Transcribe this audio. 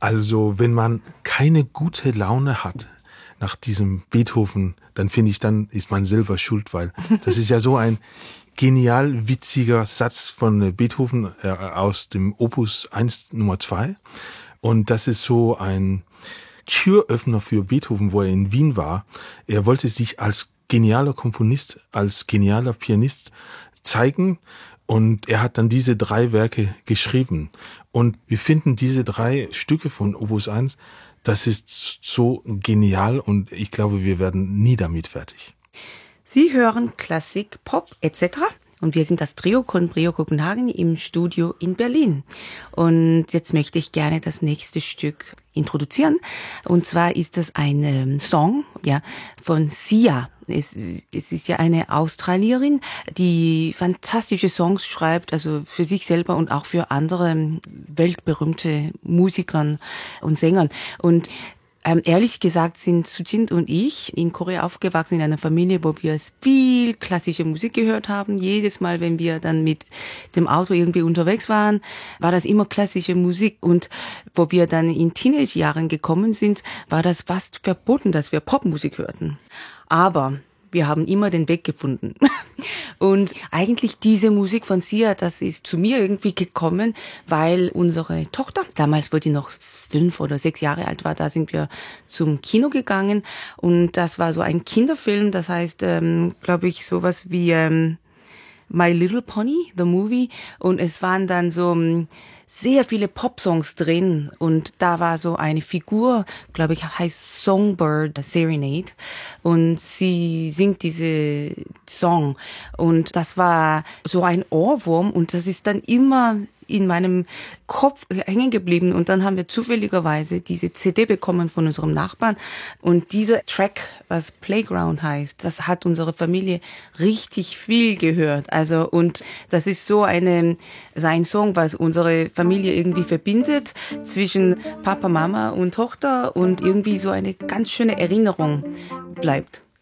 Also wenn man keine gute Laune hat nach diesem Beethoven, dann finde ich, dann ist man selber schuld, weil das ist ja so ein genial witziger Satz von Beethoven aus dem Opus 1 Nummer 2. Und das ist so ein Türöffner für Beethoven, wo er in Wien war. Er wollte sich als genialer Komponist, als genialer Pianist zeigen. Und er hat dann diese 3 Werke geschrieben. Und wir finden diese 3 Stücke von Opus 1, das ist so genial und ich glaube, wir werden nie damit fertig. Sie hören Klassik, Pop etc. Und wir sind das Trio Conbrio Kopenhagen im Studio in Berlin. Und jetzt möchte ich gerne das nächste Stück introduzieren. Und zwar ist das ein Song von Sia. Es ist ja eine Australierin, die fantastische Songs schreibt, also für sich selber und auch für andere weltberühmte Musikern und Sängern. Und ehrlich gesagt sind Sujin und ich in Korea aufgewachsen in einer Familie, wo wir viel klassische Musik gehört haben. Jedes Mal, wenn wir dann mit dem Auto irgendwie unterwegs waren, war das immer klassische Musik. Und wo wir dann in Teenage-Jahren gekommen sind, war das fast verboten, dass wir Popmusik hörten. Aber wir haben immer den Weg gefunden. Und eigentlich diese Musik von Sia, das ist zu mir irgendwie gekommen, weil unsere Tochter, damals, wo die noch 5 oder 6 Jahre alt war, da sind wir zum Kino gegangen. Und das war so ein Kinderfilm, das heißt, glaube ich, sowas wie My Little Pony, the movie. Und es waren dann so sehr viele Popsongs drin. Und da war so eine Figur, glaube ich, heißt Songbird Serenade. Und sie singt diese Song. Und das war so ein Ohrwurm. Und das ist dann immer in meinem Kopf hängen geblieben. Und dann haben wir zufälligerweise diese CD bekommen von unserem Nachbarn. Und dieser Track, was Playground heißt, das hat unsere Familie richtig viel gehört. Also, und das ist so ein Song, was unsere Familie irgendwie verbindet zwischen Papa, Mama und Tochter und irgendwie so eine ganz schöne Erinnerung bleibt.